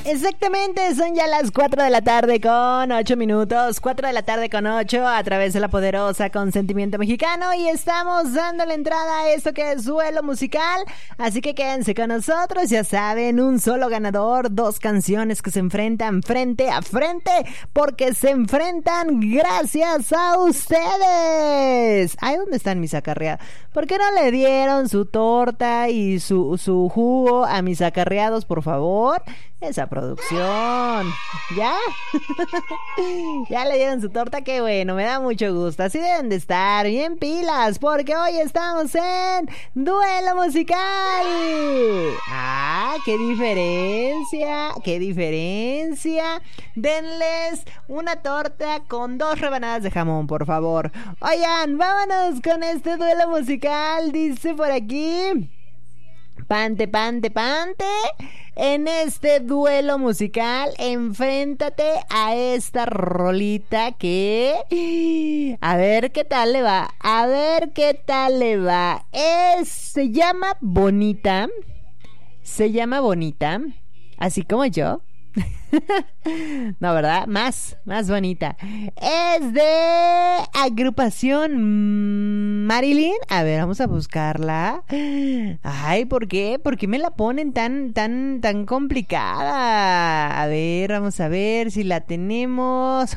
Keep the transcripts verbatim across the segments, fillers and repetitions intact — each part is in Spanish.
Exactamente, son ya las cuatro de la tarde con ocho minutos, cuatro de la tarde con ocho a través de la poderosa Consentimiento Mexicano y estamos dando la entrada a esto que es Duelo Musical, así que quédense con nosotros, ya saben, un solo ganador, dos canciones que se enfrentan frente a frente, porque se enfrentan gracias a ustedes. Ay, ¿dónde están mis acarreados? ¿Por qué no le dieron su torta y su, su jugo a mis acarreados, por favor? Esa producción. ¿Ya? Ya le dieron su torta, qué bueno, me da mucho gusto. Así deben de estar, bien pilas, porque hoy estamos en Duelo Musical. Ah, qué diferencia, qué diferencia. Denles una torta con dos rebanadas de jamón, por favor. Oigan, vámonos con este duelo musical, dice por aquí. Pante, pante, pante. En este duelo musical, enfréntate a esta rolita que... A ver qué tal le va. A ver qué tal le va. Es, se llama Bonita. Se llama Bonita. Así como yo. No, ¿verdad? Más, más bonita. Es de agrupación Marilyn. A ver, vamos a buscarla. Ay, ¿por qué? ¿Por qué me la ponen tan, tan, tan complicada? A ver, vamos a ver si la tenemos.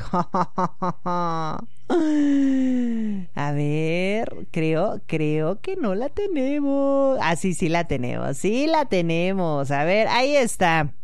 A ver, creo, creo que no la tenemos. Ah, sí, sí la tenemos, sí la tenemos. A ver, ahí está.